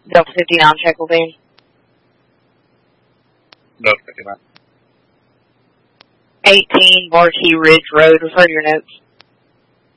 Delta 59, check will be. Delta 59. 18 Barkey Ridge Road. Refer to your notes.